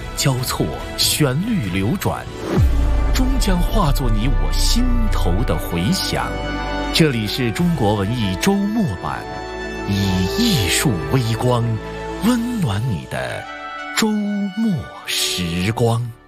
交错，旋律流转，终将化作你我心头的回响。这里是中国文艺周末版，以艺术微光温暖你的周末时光。